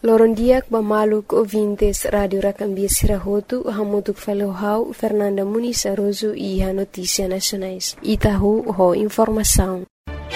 Lorondiak Bamaluk ouvintes Radio Racambia Sirahotu, Hamutuk Falohau, Fernanda Muniz Aroso e a Notícia Nacionais. Itahu ho informação.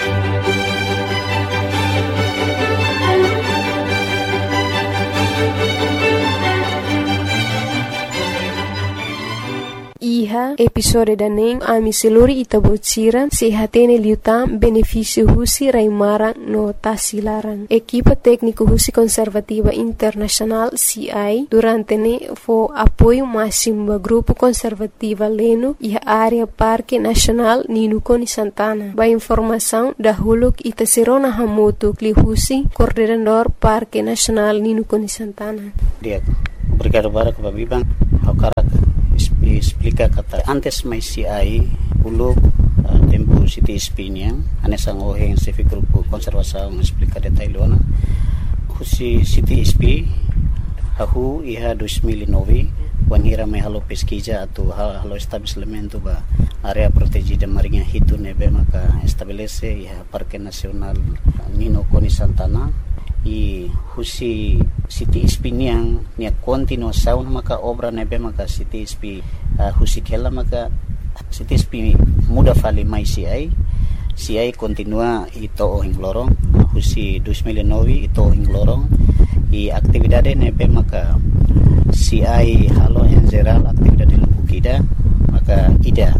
Iha episode daneng ami seluri itabotsira sehatene liutam benefício husi raimarang no tasilarang. Equipa técnico husi conservativa internacional CI durante ne fo apoio máximo do grupo conservativa Leno e a área Parque Nacional Ninukoni Santana. Ba informação da huluk itaserona hamotu li husi coordenador Parque Nacional Ninukoni Santana. Dia, obrigado para que babibang explica kata antes mai CI uluk tempo City Spiniang anesang oheng civic grupo konservasaung explica detailona husi City SP ahu iha 2009 wanhira mai halo pesquisa atau halo estabelecimento ba area protegida marinha hitu nebe maka estabelece iha Parque Nacional Ninukoni Santana i husi City Spiniang nia continuação maka obra nebe maka City SP husi kela maka City SP muda fali mai CI continua ito ohing lorong husi 2009 ito ohing lorong i aktividade nebe maka CI halo en geral aktividade lubukida maka ida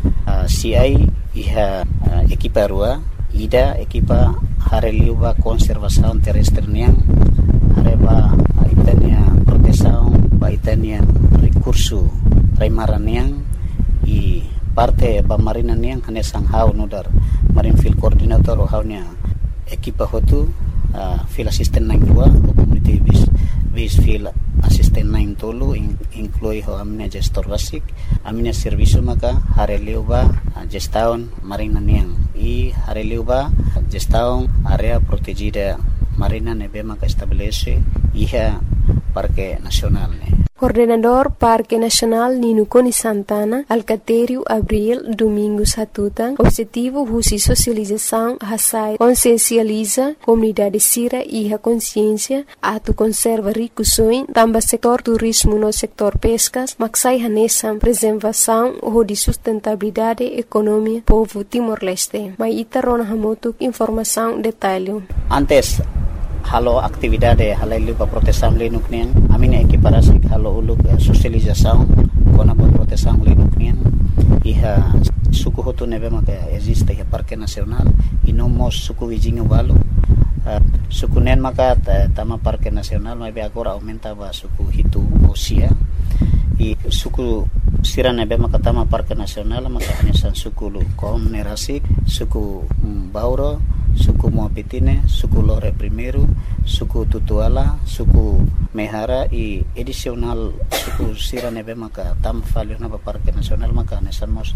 CI iha ekipa rua ida ekipa hareliuba konservasaun terrestre niang hareba itania protesaun ba itania recurso raimaran niang i parte ba marina niang hanesang hau nodar marin field coordinator o haunya ekipa hotu field assistant 92 community base field assistant 9 tolu inclui ho amina gestor basic amina servicio maka hareliuba gestaun marina niang i hareliuba gestaun area protegida marina nebe maka estabelece iha Parque Nacional ne. Coordenador Parque Nacional Ninukoni Santana, Alcatério Abril Domingos Hatutan, objetivo husi socialização hasai consciencializa comunidade sira e a consciência atu conserva ricusoin tamba setor turismo no setor pescas maksai hanesam preservação ho de sustentabilidade economia povo Timor-Leste. Mai itarona hamotuk informação detalhe. Antes halo aktividade halailu pa protesam linuk nian amina equiparasi halo uluk socialização kona pa protesam linuk nian iha suku hotu nebe maka existe iha Parque Nacional inomos suku wijinga balu suku nen maka tama Parque Nacional mai agora aumenta ba suku hitu osia i suku sira nebe maka tama Parque Nacional maka hanesan suku lu konerasik suku Bauro suku Moapitine, suku Lore Primeiro, suku Tutuala, suku Mehara i edisional suku sira nebe maka tam falio na Parque Nacional maka nesamos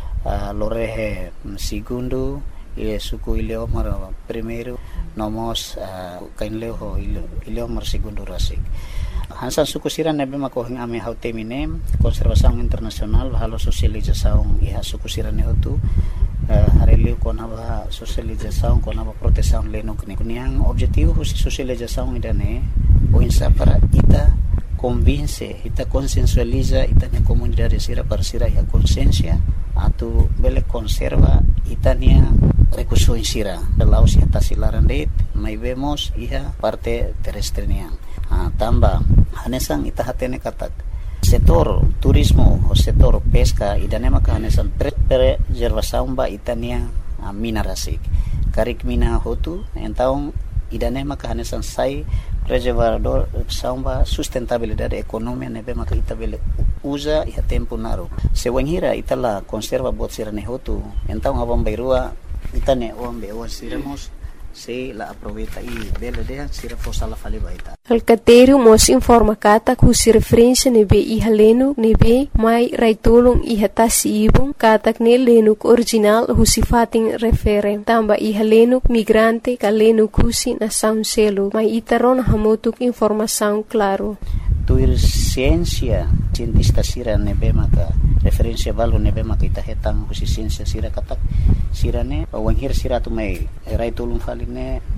Lorehe Segundo i suku Ileomar Primeiro nomos kainleo Ileomar Segundo Rasik. Hansan suku sira nebe maka hing ame hautemine konservasaung internasional halo sosializasaung iha suku sira ne hotu hareliu kona ba socialização kona ba proteção leno kuniang objetivo husi socialização idane o insa para ita convince ita consensualiza ita ne comunidade sira para sira ya consciência atu bele conserva itania recurso sira belau si tasilaran det mai vemos iha parte terrestre niang tamba hanesang ita hatene katak setor turismo o setor pesca idane maka hanesan preservação ba itania mina rasik karik mina hotu então idane maka hanesan sai preservador samba sustentabilidade economia nebe maka itabele usa iha tempo naru sewenhira itala conserva bot sirane hotu então abang bairua itane ombe o siremos se la aproveita e bela dea sira fosa la fali baita. Alcatério mos informa kata kusi referência nebe iha lenu nebe mai raitulung iha tasi ibung katak ne lenuk original husi fating refere tamba iha lenuk migrante ka lenuk husi na sound selo mai itaron hamotuk informação claro. Tuir ciência cientista sira nebe maka referência balu nebe maka ita hetang husi ciência sira katak sira ne wanghir sira tu mai raitulung faline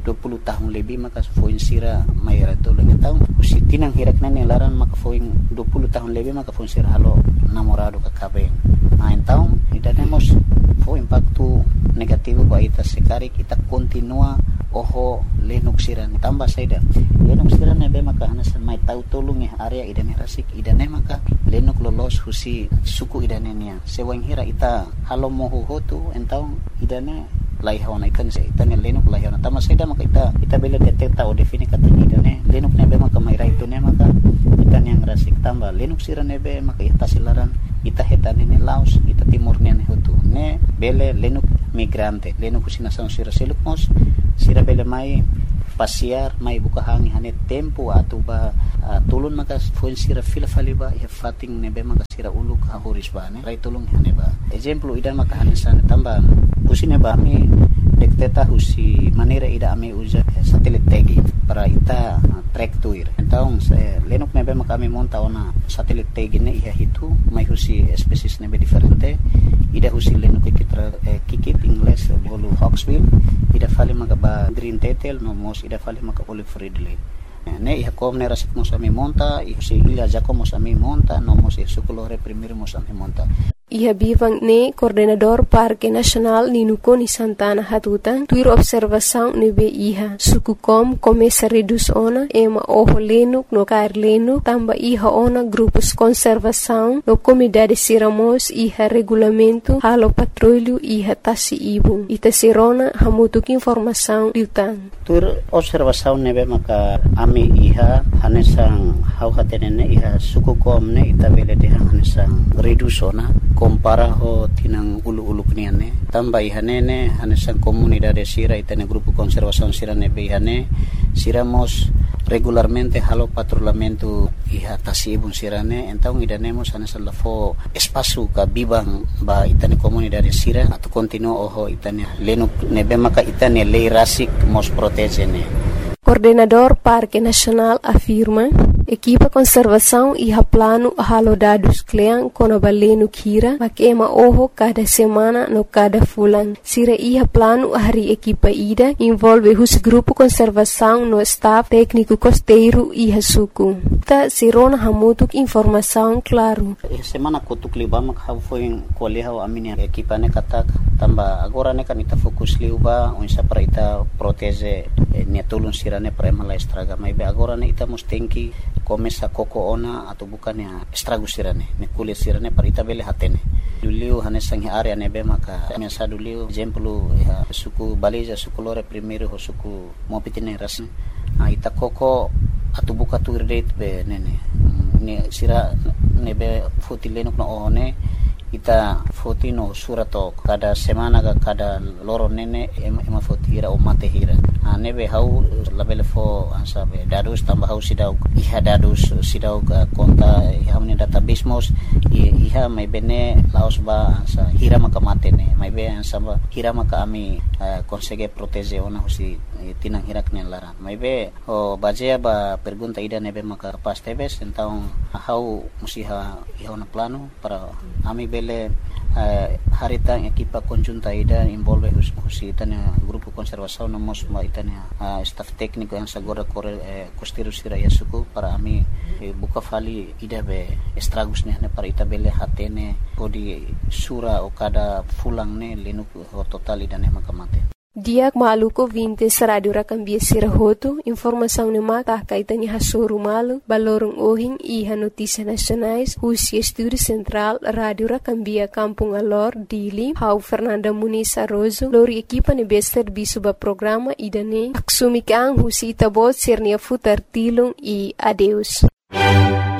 20 tahun lebih maka foin sira mayra tolong tahu usi tinang hirak nane laran maka foin 20 tahun lebih maka foin sira halo namorado ka kabeng tahu idanemos foin impacto negativo ba ita sekari kita continua oho lenuk sira tambah saida lenuk sira nebe maka hanasan mai tahu tolong area idane rasik idane maka lenuk lolos husi suku idane nia sewang hira ita halo moho hotu entau idane laihona itan lenuk laihona tama saida maka ita bela detecta o defini kata idane lenuk nebe maka mai itu ne maka itan yang rasik tambah lenuk sira nebe maka ita silaran ita hetane ne laos ita timur ne hotu ne bele lenuk migrante lenuk kusina sang sira seluk mos sira bele mai pasiar mai buka hangi hane tempo atau ba tulun maka foin sira fila faliba ya fating nebe maka sira uluk hahoris ba ne rai tulung hane ba example idan maka hane sana tambah kusine ba mi dekteta husi manera ida ame usa satelit tagi para ita track tuir então lenuk nebe maka mi monta ona satelit tagi ne iha hitu mai husi species nebe diferente ida husi lenuk kikit ingles bolu hawksbill ida fali maka ba green tetel no mos ida fali maka olive ridley ne iha kom ne rasik mos ami monta si ila jako mos ami monta no mos sukulore primero mos ami monta Iha bivang ne coordenador Parque Nacional Ninukoni Santana Hatutan tuir observação nebe iha suku kom começa reduz ona ema oho lenuk no kair lenuk tamba iha ona grupos conservação no comunidade siramos iha regulamento halo patrulho iha tasi ibung ita sirona hamutuk informação liutan tuir observação nebe maka ami iha hanesang hau hatenene iha suku kom ne ita bele de hanesang reduz ona compara ho tinang ulu-ulu kniane tambah ihanene hanesan comunidade sira itane grupo conservação sira nebe ihane siramos regularmente halo patrulhamento iha tasibun sirane então idanemos hanesan lafo espaço ka bibang ba itane comunidade sira atau continua oho itane lenuk nebe maka itane lei rasik mos protegene. Coordenador Parque Nacional afirma equipa conservação iha plano halo dados kleang kono balenu kira makema oho cada semana no cada fulan sira iha plano hari equipa ida envolve hus grupo conservação no staff técnico costeiro iha suku ta sirona hamutuk informação claro semana kutuk libama foi koleha aminia equipa ne katak tamba agora ne kan ita fokus liuba unsa para ita protege ne tulun sirane para mala estraga mai be agora ne ita mustenki começa koko ona atau bukan ya estrago sirane ne kulit sirane para ita bele hatene duliu hanesang area nebe maka mesa duliu exemplo ya suku baliza suku lore primeiro ho suku mopitine ras ita koko atau buka tu rate be nene ne sira nebe fotilenok no one ita fotino surato kada semana kada loro nene ema fotira o mate hira nebe hau labele fo ansabe dadus tambah hau sidau iha dadus sidau konta iha meni database mos iha mai bene laos ba ansa hira maka mate ne mai be ansaba hira maka ami consegue protege ona husi tinang hirak ne lara mai be o bajea ba pergunta ida nebe maka pas tebes então hau musiha iha ona plano para ami haritang equipa conjunta ida envolve husi tanya grupo conservação nomos ma itanya staff técnico yang sagora costeiro sira ya suku para ami buka fali ida be estragos ne para ita bele hatene podi sura o kada fulang ne lenuk total ida ne makamate Diak maluko 20 Radio Rakambia Sirahoto, informação ne mata kaitani hasoro malu, balorong ohing iha notícia nacionais, husi estúdio central Radio Rakambia Kampung Alor, Dili, hau Fernanda Muniz Arrozo, lori equipa ne bester bisuba programa idane, aksumikang husi itabot sirnia futar tilung e adeus.